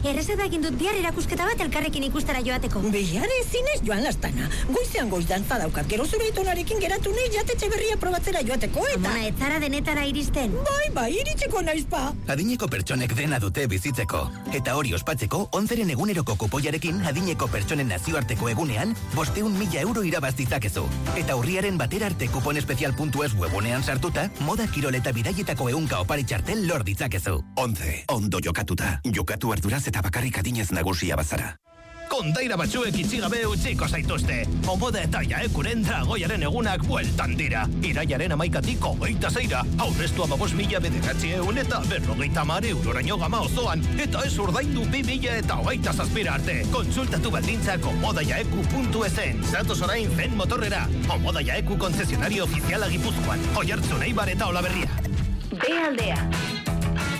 erreza da egin dut bihar erakusketa bat elkarrekin ikustera joateko. Bihar ezinez joan lastana. Goizean goiz dantza daukat, gero zure itonarekin geratu nahi jatetxe berria probatzera joateko eta... Amona, ez zara denetara iristen. Bai, iritsiko naizpa. Adineko pertsonek dena dute bizitzeko. Eta hori ospatzeko, 11 eguneroko kupoiarekin adineko pertsonen nazioarteko egunean, 500.000 euro irabaz ditzakezu. Eta urriaren batera arte kuponespezial.es webunean sartuta, moda kirol eta bidaietako ehunka opari txartel lor ditzakezu. 11. Ondo jokatuta. Jokatu arduraz eta bakarrik adinez nagusia bazara. Kondaira batzuek itxigabe utziko zaituzte. Omoda eta Jaekuren dragoiaren egunak bueltan dira. Iraiaren 11-tik 26-ra. Aurreztu 15.000 eta 50 euroraino gama osoan. Eta ez ordaindu 2027 arte. Kontsultatu baldintzak omodajaeku.esen. Zatoz orain zen motorrera. Omoda Jaeku konzesionario ofiziala Gipuzkoan. Oiartzun, Eibar eta Olaberria. B aldea.